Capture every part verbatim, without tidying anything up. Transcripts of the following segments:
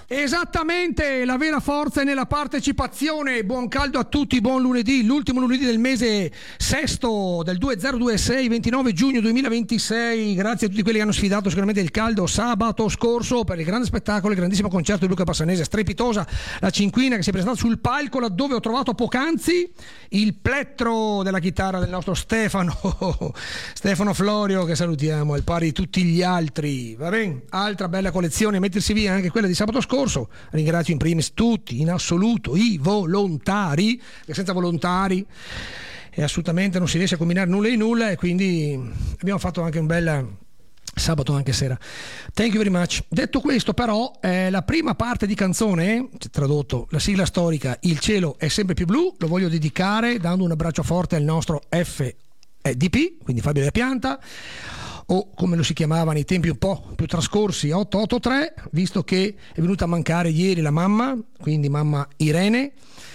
Esattamente, la vera forza è nella partecipazione. Buon caldo a tutti, buon lunedì, l'ultimo lunedì del mese sesto del duemilaventisei, ventinove giugno duemilaventisei. Grazie a tutti quelli che hanno sfidato sicuramente il caldo sabato scorso per il grande spettacolo, il grandissimo concerto di Luca Bassanese. Strepitosa la cinquina che si è presentata sul palco, laddove ho trovato poc'anzi il plettro della chitarra del nostro Stefano Stefano Florio, che salutiamo al pari di tutti gli altri. Va bene, altra bella collezione, mettersi via anche quella di sabato scorso. Ringrazio in primis tutti, in assoluto, i volontari, che senza volontari e assolutamente non si riesce a combinare nulla di nulla, e quindi abbiamo fatto anche un bel sabato anche sera. Thank you very much. Detto questo, però, eh, la prima parte di canzone, tradotto la sigla storica Il cielo è sempre più blu, lo voglio dedicare dando un abbraccio forte al nostro F D P, quindi Fabio della Pianta, o come lo si chiamava nei tempi un po' più trascorsi, otto otto tre, visto che è venuta a mancare ieri la mamma, quindi mamma Irene,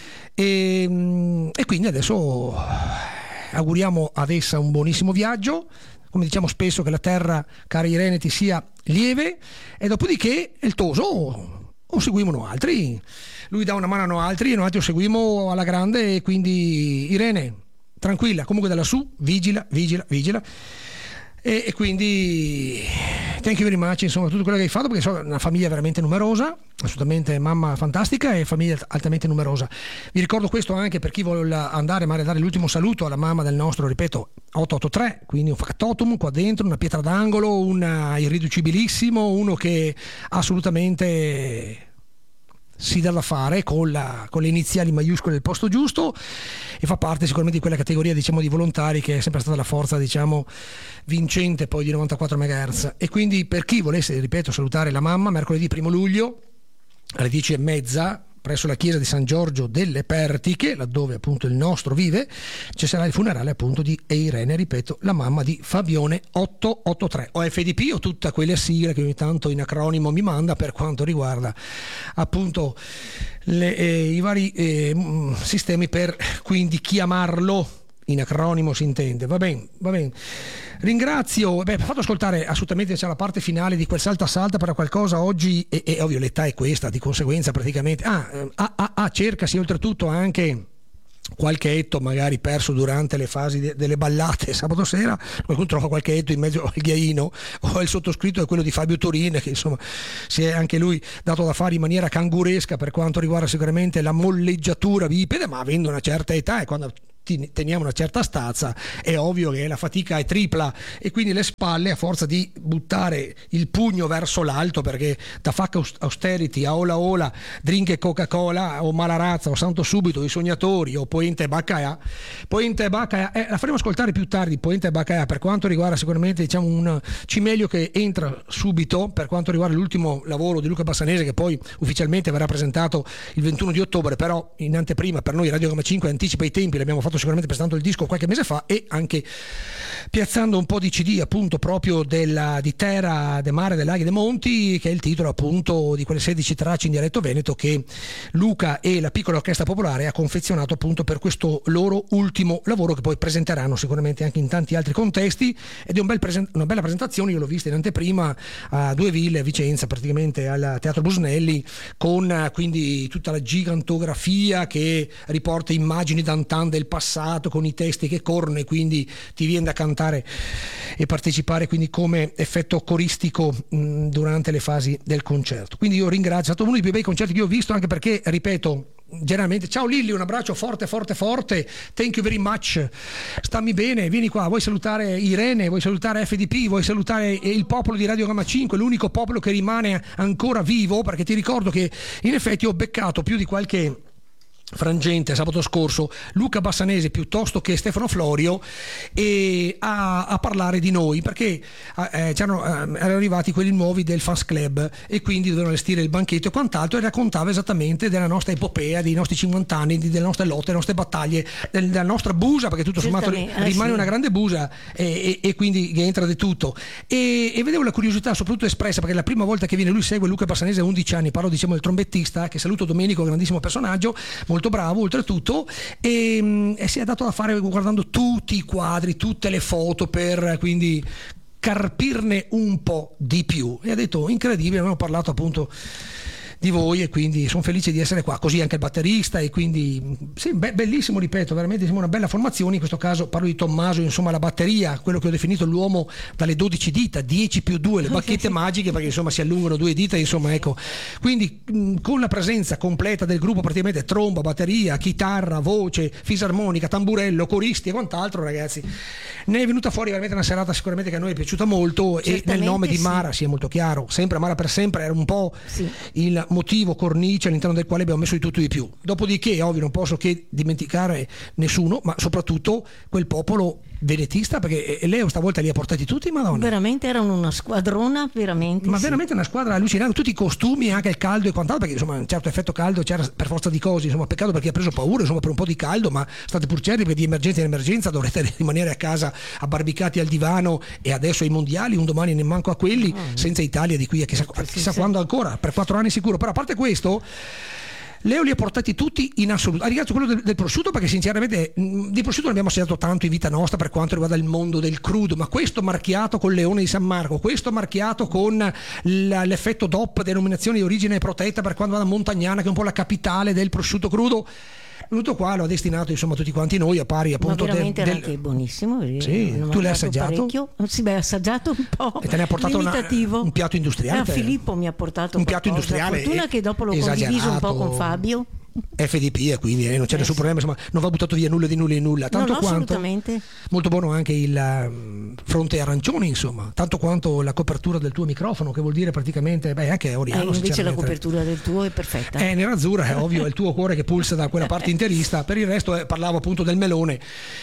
e, e quindi adesso auguriamo ad essa un buonissimo viaggio, come diciamo spesso, che la terra, cara Irene, ti sia lieve, e dopodiché il toso o, o seguiamo altri, lui dà una mano a altri e noi altri lo seguiamo alla grande, e quindi Irene, tranquilla, comunque da lassù, vigila, vigila, vigila. E, e quindi thank you very much, insomma, tutto quello che hai fatto, perché sono una famiglia veramente numerosa, assolutamente, mamma fantastica e famiglia altamente numerosa. Vi ricordo questo anche per chi vuole andare magari a dare l'ultimo saluto alla mamma del nostro, ripeto, otto otto tre, quindi un factotum qua dentro, una pietra d'angolo, un irriducibilissimo, uno che assolutamente si dà da fare con, la, con le iniziali maiuscole del posto giusto, e fa parte sicuramente di quella categoria, diciamo, di volontari che è sempre stata la forza, diciamo, vincente poi di novantaquattro megahertz. E quindi per chi volesse, ripeto, salutare la mamma, mercoledì primo luglio alle dieci e mezza presso la chiesa di San Giorgio delle Pertiche, laddove appunto il nostro vive, ci sarà il funerale appunto di Irene, ripeto, la mamma di Fabione otto otto tre, o F D P, o tutta quelle sigle che ogni tanto in acronimo mi manda per quanto riguarda appunto le, eh, i vari eh, sistemi per quindi chiamarlo in acronimo, si intende. Va bene, va bene. Ringrazio, beh, fatto ascoltare assolutamente, c'è la parte finale di quel salta salta per qualcosa oggi, e, e ovvio l'età è questa, di conseguenza praticamente ah, ah, ah, ah cercasi oltretutto anche qualche etto magari perso durante le fasi de- delle ballate sabato sera, qualcuno trova qualche etto in mezzo al ghiaino, o il sottoscritto è quello di Fabio Turin, che insomma si è anche lui dato da fare in maniera canguresca per quanto riguarda sicuramente la molleggiatura bipede, ma avendo una certa età, e quando teniamo una certa stazza è ovvio che la fatica è tripla, e quindi le spalle, a forza di buttare il pugno verso l'alto, perché da fuck austerity a ola ola, drink e Coca-Cola, o Malarazza, o Santo Subito, i Sognatori, o Poente e Baccaia, Poente e Baccaia eh, la faremo ascoltare più tardi, Poente e Baccaia, per quanto riguarda sicuramente, diciamo, un cimelio che entra subito per quanto riguarda l'ultimo lavoro di Luca Bassanese, che poi ufficialmente verrà presentato il ventuno di ottobre, però in anteprima per noi Radio Gamma cinque anticipa i tempi, l'abbiamo fatto sicuramente presentando il disco qualche mese fa, e anche piazzando un po' di C D appunto proprio della, di Terra de Mare, de Laghi, de Monti, che è il titolo appunto di quelle sedici tracce in dialetto veneto che Luca e la piccola orchestra popolare ha confezionato appunto per questo loro ultimo lavoro, che poi presenteranno sicuramente anche in tanti altri contesti, ed è un bel present- una bella presentazione. Io l'ho vista in anteprima a Due Ville, a Vicenza, praticamente al Teatro Busnelli, con quindi tutta la gigantografia che riporta immagini d'antan del passato, con i testi che corrono, e quindi ti viene da cantare e partecipare quindi come effetto coristico mh, durante le fasi del concerto. Quindi io ringrazio, è stato uno dei più bei concerti che io ho visto, anche perché, ripeto, generalmente, ciao Lilli, un abbraccio forte forte forte, thank you very much, stammi bene, vieni qua, vuoi salutare Irene, vuoi salutare F D P, vuoi salutare il popolo di Radio Gamma cinque, l'unico popolo che rimane ancora vivo, perché ti ricordo che in effetti ho beccato più di qualche frangente sabato scorso Luca Bassanese piuttosto che Stefano Florio, e a, a parlare di noi, perché eh, c'erano, eh, erano arrivati quelli nuovi del Fans Club, e quindi dovevano allestire il banchetto e quant'altro, e raccontava esattamente della nostra epopea, dei nostri cinquanta anni, delle nostre lotte, delle nostre battaglie, del, della nostra busa, perché tutto sommato rimane eh, sì. una grande busa, e, e, e quindi entra di tutto, e, e vedevo la curiosità soprattutto espressa, perché la prima volta che viene lui segue Luca Bassanese a undici anni, parlo diciamo del trombettista, che saluto Domenico, grandissimo personaggio, molto bravo oltretutto, e, e si è dato da fare guardando tutti i quadri, tutte le foto, per quindi carpirne un po' di più, e ha detto incredibile. Abbiamo parlato appunto di voi, e quindi sono felice di essere qua, così anche il batterista, e quindi sì, be- bellissimo, ripeto, veramente siamo una bella formazione. In questo caso parlo di Tommaso, insomma la batteria, quello che ho definito l'uomo dalle dodici dita, dieci più due, le bacchette magiche, perché insomma si allungano due dita, insomma ecco, quindi mh, con la presenza completa del gruppo, praticamente tromba, batteria, chitarra, voce, fisarmonica, tamburello, coristi e quant'altro, ragazzi, ne è venuta fuori veramente una serata sicuramente che a noi è piaciuta molto. E nel nome di Mara, sì, è molto chiaro, sempre Mara per sempre era un po' sì. il motivo cornice all'interno del quale abbiamo messo di tutto di più. Dopodiché ovvio non posso che dimenticare nessuno, ma soprattutto quel popolo venetista, perché Leo stavolta li ha portati tutti, madonna, veramente erano una squadrona, veramente, ma sì. veramente una squadra allucinante, tutti i costumi, anche il caldo e quant'altro, perché insomma un certo effetto caldo c'era per forza di cose, insomma peccato per chi ha preso paura insomma per un po' di caldo, ma state pur certi, perché di emergenza in emergenza dovrete rimanere a casa abbarbicati al divano, e adesso ai mondiali, un domani ne manco a quelli, oh, senza Italia di qui a chissà, a chissà sì, quando sì. ancora, per quattro anni sicuro. Però a parte questo, Leo li ha portati tutti in assoluto. Ringrazio quello del, del prosciutto, perché sinceramente mh, di prosciutto ne abbiamo assaggiato tanto in vita nostra per quanto riguarda il mondo del crudo, ma questo marchiato con Leone di San Marco, questo marchiato con l- l'effetto D O P, denominazione di origine protetta, per quanto riguarda Montagnana, che è un po' la capitale del prosciutto crudo, venuto qua l'ho destinato insomma a tutti quanti noi, a pari appunto ma veramente del, era del... anche buonissimo. Sì, tu l'hai assaggiato? Parecchio. Sì, beh, assaggiato un po'. E te ne ha portato una, un piatto industriale? Eh, Filippo mi ha portato un qualcosa. piatto industriale. Fortuna che dopo l'ho condiviso un po' con Fabio. F D P, e quindi eh, non c'è eh, nessun problema, insomma non va buttato via nulla di nulla in nulla, tanto no, no, quanto assolutamente. Molto buono anche il um, fronte arancione, insomma, tanto quanto la copertura del tuo microfono, che vuol dire praticamente beh anche Oriano, eh, invece la copertura del tuo è perfetta, è nerazzurra, è ovvio, è il tuo cuore che pulsa da quella parte interista. Per il resto eh, parlavo appunto del melone,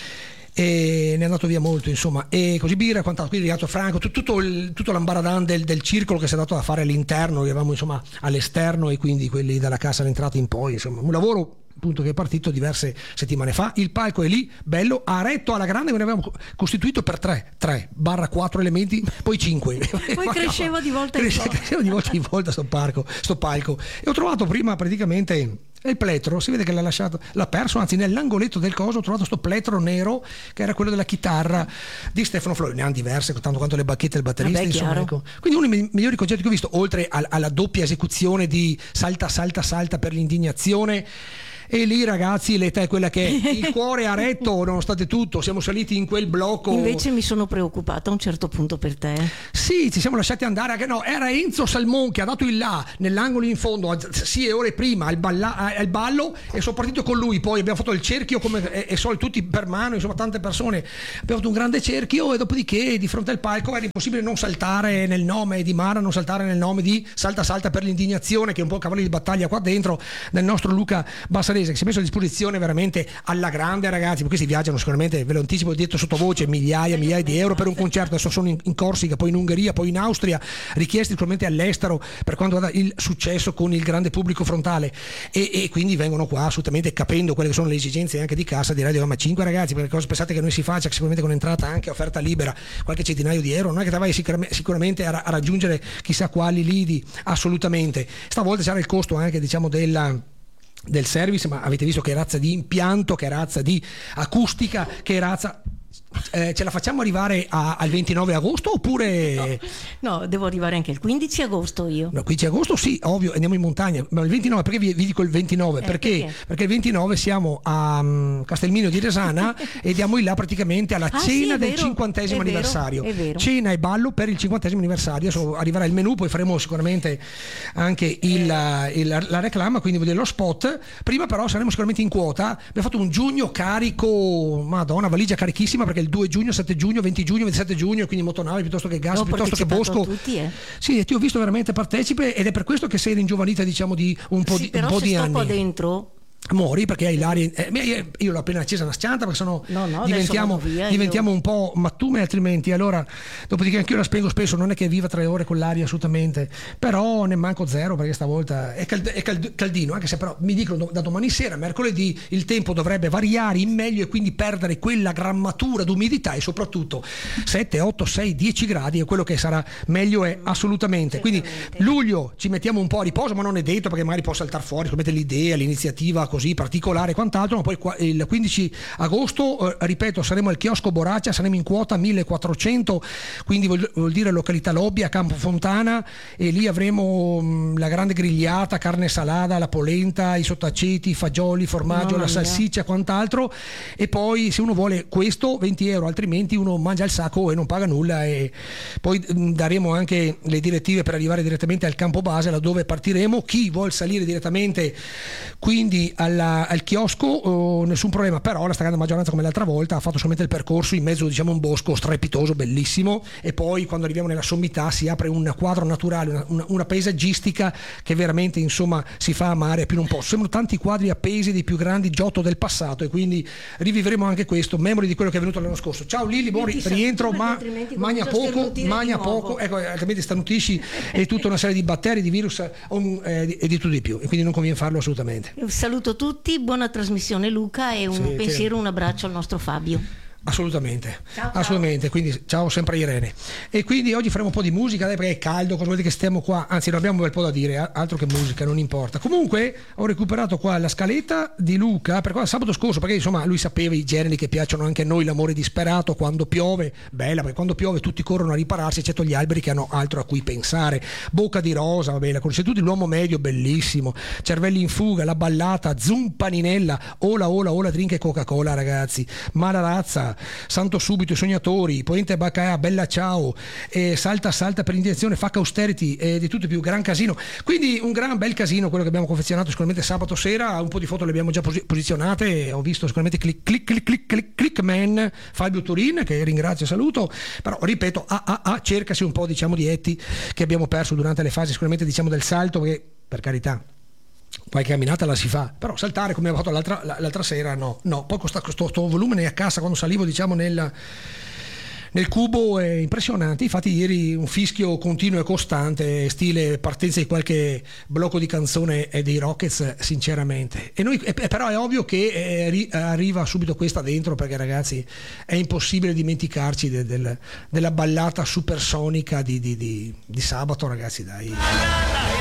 e ne è andato via molto, insomma, e così birra e quant'altro. Quindi Renato Franco, tutto, tutto, il, tutto l'ambaradan del, del circolo che si è dato a fare all'interno, eravamo insomma all'esterno, e quindi quelli dalla cassa all'entrata in poi, insomma un lavoro appunto che è partito diverse settimane fa. Il palco è lì, bello, a retto alla grande, ne avevamo costituito per tre, tre barra quattro elementi, poi cinque. Poi cresceva di volta in volta. Cresceva di volta in volta sto, parco, sto palco. E ho trovato prima praticamente il plettro, si vede che l'ha lasciato, l'ha perso, anzi nell'angoletto del coso ho trovato sto plettro nero che era quello della chitarra di Stefano Flori, ne hanno diverse tanto quanto le bacchette del batterista. Vabbè, insomma, ecco. Quindi uno dei migliori concerti che ho visto, oltre alla doppia esecuzione di salta salta salta per l'indignazione. E lì ragazzi l'età è quella che è, il cuore a retto nonostante tutto, siamo saliti in quel blocco. Invece mi sono preoccupata a un certo punto per te. Sì, ci siamo lasciati andare, anche no, era Enzo Salmon che ha dato il là nell'angolo in fondo sì ore prima al, balla, al ballo, e sono partito con lui, poi abbiamo fatto il cerchio come e, e so, tutti per mano, insomma tante persone, abbiamo fatto un grande cerchio, e dopodiché di fronte al palco era impossibile non saltare nel nome di Mara, non saltare nel nome di Salta Salta per l'indignazione, che è un po' cavallo di battaglia qua dentro del nostro Luca Bassarese, che si è messo a disposizione veramente alla grande, ragazzi, perché si viaggiano sicuramente, ve lo anticipo, detto sottovoce, migliaia migliaia di euro per un concerto. Adesso sono in, in Corsica, poi in Ungheria, poi in Austria, richiesti sicuramente all'estero per quanto riguarda il successo con il grande pubblico frontale, e, e quindi vengono qua assolutamente capendo quelle che sono le esigenze anche di cassa di Radio Ma cinque, ragazzi, perché cosa pensate che noi si faccia sicuramente con entrata anche offerta libera qualche centinaio di euro, non è che te vai sicuramente, sicuramente a, a raggiungere chissà quali lidi, assolutamente. Stavolta c'era il costo anche diciamo della del service, ma avete visto che razza di impianto, che razza di acustica, che razza. Eh, ce la facciamo arrivare a, al ventinove agosto oppure no, no, devo arrivare anche il quindici agosto io. No, quindici agosto sì, ovvio, andiamo in montagna, ma il ventinove, perché vi, vi dico il ventinove? Eh, perché? perché? Perché il ventinove siamo a um, Castelmino di Resana e diamo in là praticamente alla ah, cena sì, del vero, cinquantesimo anniversario. È vero. Cena e ballo per il cinquantesimo anniversario. Adesso arriverà il menù, poi faremo sicuramente anche il, eh. il, la, la reclama, quindi vuol dire lo spot. Prima però saremo sicuramente in quota. Abbiamo fatto un giugno carico, madonna, valigia carichissima, perché il due giugno, sette giugno, venti giugno, ventisette giugno, quindi motonave piuttosto che gas, no, piuttosto che bosco. Tutti, eh. Sì, ti ho visto veramente partecipe, ed è per questo che sei ringiovanita diciamo di un po' sì, di, però un po' se di sto anni. Qua dentro muori perché hai l'aria eh, io l'ho appena accesa una scianta perché sono no, no, diventiamo, via, diventiamo io... un po' mattume altrimenti, allora dopodiché anch'io la spengo spesso, non è che viva tre ore con l'aria assolutamente, però ne manco zero perché stavolta è, cald- è cald- caldino, anche se però mi dicono da domani sera, mercoledì, il tempo dovrebbe variare in meglio e quindi perdere quella grammatura d'umidità, e soprattutto sette, otto, sei, dieci gradi è quello che sarà meglio, è assolutamente. Quindi luglio ci mettiamo un po' a riposo, ma non è detto, perché magari può saltare fuori come l'idea, l'iniziativa così particolare e quant'altro, ma poi qua, il quindici agosto, eh, ripeto, saremo al chiosco Boraccia, saremo in quota millequattrocento, quindi vuol, vuol dire località Lobby a Campofontana, e lì avremo mh, la grande grigliata, carne salata, la polenta, i sottaceti, i fagioli, il formaggio, Mamma la mia. salsiccia, quant'altro. E poi se uno vuole questo venti euro, altrimenti uno mangia il sacco e non paga nulla. E poi mh, daremo anche le direttive per arrivare direttamente al campo base, laddove partiremo. Chi vuol salire direttamente quindi alla, al chiosco, oh, nessun problema, però la stragrande maggioranza, come l'altra volta, ha fatto solamente il percorso in mezzo, diciamo, a un bosco strepitoso, bellissimo, e poi quando arriviamo nella sommità si apre un quadro naturale, una, una, una paesaggistica che veramente, insomma, si fa amare più non posso. Sembrano tanti quadri appesi dei più grandi Giotto del passato, e quindi rivivremo anche questo, memori di quello che è avvenuto l'anno scorso. Ciao Lilli, buon Io ti rientro, saluto, ma perché altrimenti magna comincio a poco, sternutire magna di nuovo. poco, ecco, altrimenti starnutisci e tutta una serie di batteri, di virus um, eh, di- e di tutto di più, e quindi non conviene farlo assolutamente. Saluto tutti, buona trasmissione Luca, e un Sì, pensiero, sì. un abbraccio al nostro Fabio. Assolutamente, Ciao, ciao. assolutamente, quindi ciao sempre Irene. E quindi oggi faremo un po' di musica, dai, perché è caldo, cosa vuol dire che stiamo qua, anzi non abbiamo un bel po' da dire, a- altro che musica, non importa. Comunque ho recuperato qua la scaletta di Luca, per qua sabato scorso, perché insomma lui sapeva i generi che piacciono anche a noi, l'amore disperato, quando piove, bella, perché quando piove tutti corrono a ripararsi, eccetto gli alberi che hanno altro a cui pensare. Bocca di rosa, va bene, la conoscete tutti, l'uomo medio, bellissimo, cervelli in fuga, la ballata, Zumpaninella, ola ola ola, drink e Coca-Cola, ragazzi, Malarazza, Santo Subito, i Sognatori, Poente Baccaia, Bella Ciao, eh, Salta Salta per intenzione, Facca Austerity, e di tutto più, gran casino. Quindi un gran bel casino quello che abbiamo confezionato sicuramente sabato sera. Un po' di foto le abbiamo già posi- posizionate, ho visto sicuramente click click click click click, click man Fabio Turin, che ringrazio e saluto, però ripeto, a, a, a cercasi un po', diciamo, di etti che abbiamo perso durante le fasi sicuramente, diciamo, del salto, che per carità qualche camminata la si fa, però saltare come avevo fatto l'altra, l'altra sera no, no. Poi questo, questo, questo volume a cassa quando salivo, diciamo, nel, nel cubo è impressionante. Infatti ieri un fischio continuo e costante, stile partenza di qualche blocco di canzone e dei Rockets, sinceramente. E noi, e, però è ovvio che eh, ri, arriva subito questa dentro, perché ragazzi è impossibile dimenticarci de, del, della ballata supersonica di, di, di, di sabato, ragazzi, dai.